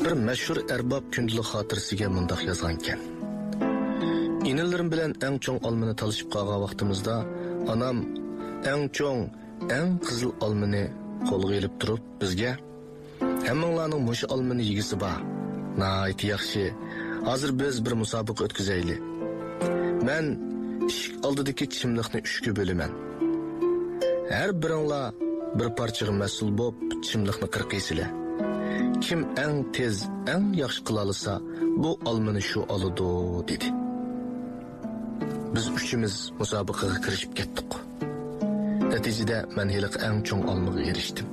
Bir mashhur erbab kundalik xotirasiga mundaq yozgan ekan. İnillerim bilan eng cho'ng olmani talishib qolgan vaqtimizda onam eng cho'ng, eng qizil olmani qo'lga olib turib bizga hammanglarning mushu olmani yegisi bor. Nayt yaxshi. Hozir biz bir musobaqa o'tkazaylik. Men eshik oldidagi chimliqni 3 ga bo'laman. Har biringlar bir parchaga mas'ul bo'lib chimliqni qirqaysizlar. Kim eng tez, eng yaxshi qila olsa, bu olmani shu oladi dedi. Biz uchimiz musobaqaga kirishib ketdik. Natijada men hiliq eng cho'ng olmaga erishdim.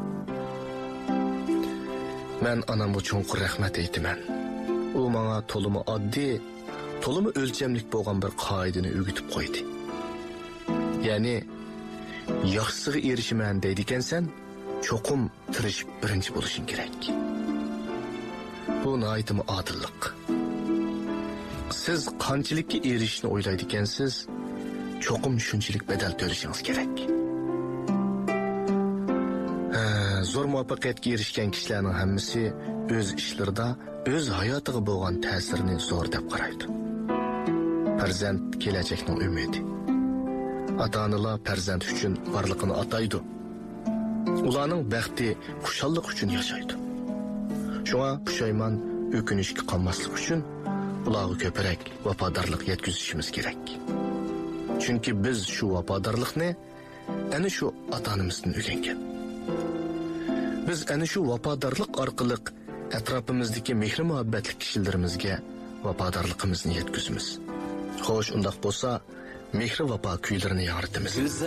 Men anamga cho'nqur rahmat aytaman. U menga to'limi oddiy, to'limi o'lchamlik bo'lgan bir qoidani o'rgatib qo'ydi. Ya'ni yaxshisiga erishiman deydi ekansan, cho'qim tirishib birinchi bo'lishing kerak. Bu nihoyatmi odillik. Siz qanchalikka erishishni o'ylaydi ekansiz, cho'qim shunchalik badal to'lashingiz kerak. Zo'r muvaffaqiyatga erishgan kishilarning hammasi o'z ishlarida, o'z hayotiga bo'lgan ta'sirini zo'r deb qaraydi. Farzand kelajakning umidi. Ota-onalar farzand uchun borlig'ini ataydi. Ularning baxti, xushallik uchun yashaydi. Shunga pushaymon, o'kinishga qolmaslik uchun ularga ko'proq vafodorlik yetkazishimiz kerak. Chunki biz shu vafodorlikni ana shu ota-onamizdan o'rgangan. Biz ana shu vafodorlik orqali atrofimizdagi mehr-muhabbatli kishilarimizga vafodorligimizni yetkazamiz. Xo'sh, undaq bo'lsa, mehr-vafo kuylarini yoritamiz.